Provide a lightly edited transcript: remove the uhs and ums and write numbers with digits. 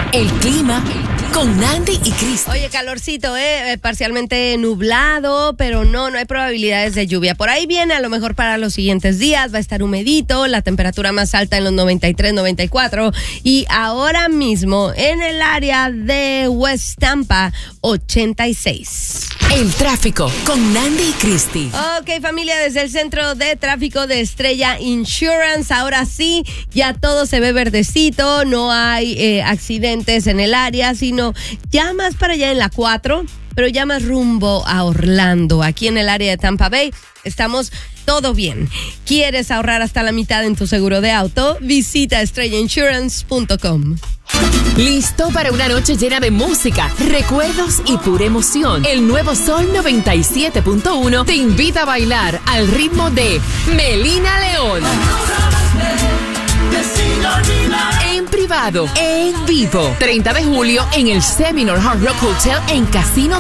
El clima con Nandy y Cristi. Oye, calorcito, parcialmente nublado, pero no hay probabilidades de lluvia. Por ahí viene a lo mejor para los siguientes días, va a estar humedito, la temperatura más alta en los 93, 94 y ahora mismo en el área de West Tampa, 86. El tráfico con Nandy y Cristi. Ok, familia, desde el centro de tráfico de Estrella Insurance, ahora sí, ya todo se ve verdecito, no hay accidentes en el área, sino ya más para allá en la 4, pero ya más rumbo a Orlando. Aquí en el área de Tampa Bay estamos todo bien. ¿Quieres ahorrar hasta la mitad en tu seguro de auto? Visita estrellainsurance.com. ¿Listo para una noche llena de música, recuerdos y pura emoción? El nuevo Sol 97.1 te invita a bailar al ritmo de Melina León. En privado, en vivo. 30 de julio en el Seminole Hard Rock Hotel en Casino